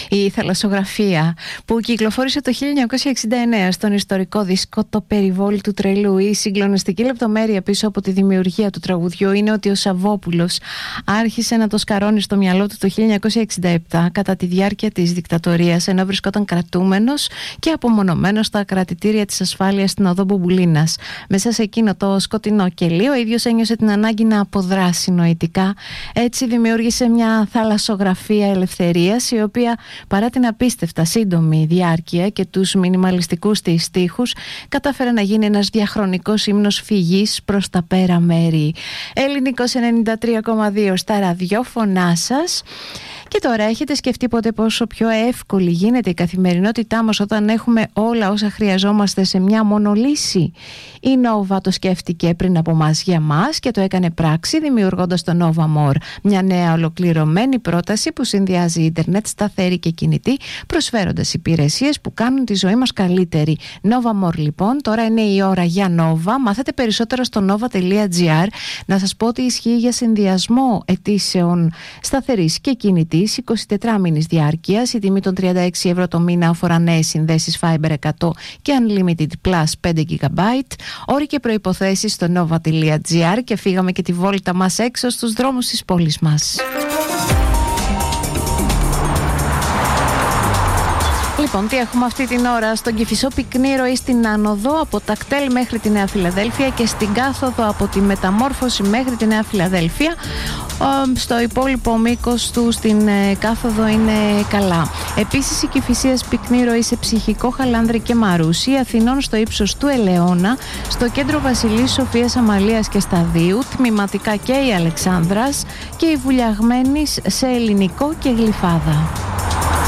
Η θαλασσογραφία που κυκλοφόρησε το 1969 στον ιστορικό δίσκο «Το περιβόλι του τρελού». Η συγκλονιστική λεπτομέρεια πίσω από τη δημιουργία του τραγουδιού είναι ότι ο Σαββόπουλος άρχισε να το σκαρώνει στο μυαλό του το 1967 κατά τη διάρκεια της δικτατορίας, ενώ βρισκόταν κρατούμενος και απομονωμένος στα κρατητήρια της ασφάλειας στην οδό Μπουμπουλίνας. Μέσα σε εκείνο το σκοτεινό κελί ο ίδιος ένιωσε την ανάγκη να αποδράσει νοητικά. Έτσι δημιούργησε μια θαλασσογραφία ελευθερίας, η οποία παρά την απίστευτα σύντομη διάρκεια και τους μινιμαλιστικούς της στίχους κατάφερε να γίνει ένας διαχρονικός ύμνος φυγής προς τα πέρα μέρη. Ελληνικός 93,2 στα ραδιόφωνά σας. Και τώρα έχετε σκεφτεί ποτέ πόσο πιο εύκολη γίνεται η καθημερινότητά μας όταν έχουμε όλα όσα χρειαζόμαστε σε μια μόνο λύση? Η Nova το σκέφτηκε πριν από μας για μας και το έκανε πράξη δημιουργώντας το Nova More, μια νέα ολοκληρωμένη πρόταση που συνδυάζει ίντερνετ, σταθερή και κινητή, προσφέροντας υπηρεσίες που κάνουν τη ζωή μας καλύτερη. Nova More λοιπόν, τώρα είναι η ώρα για Nova. Μάθετε περισσότερα στο nova.gr. Να σας πω ότι ισχύει για συνδυασμό αιτήσεων σταθερής και κινητής 24 μήνες διάρκειας. Η τιμή των 36 ευρώ το μήνα αφορά νέες συνδέσεις Fiber 100 και Unlimited Plus 5 GB. Όροι και προϋποθέσεις στο nova.gr. Και φύγαμε και τη βόλτα μας έξω στους δρόμους της πόλης μας. Λοιπόν, τι έχουμε αυτή την ώρα? Στον Κηφισό πυκνή ροή στην άνοδο από τα κτέλ μέχρι τη Νέα Φιλαδέλφια και στην κάθοδο από τη Μεταμόρφωση μέχρι τη Νέα Φιλαδέλφια. Στο υπόλοιπο μήκος του στην κάθοδο είναι καλά. Επίσης η Κηφισίας πυκνή ροή σε Ψυχικό, Χαλάνδρη και Μαρούσι, Αθηνών στο ύψος του Ελαιώνα, στο κέντρο Βασιλής Σοφίας Αμαλίας και Σταδίου, τμηματικά και η Αλεξάνδρας και η Βουλιαγμένης σε Ελληνικό και Γλυφάδα.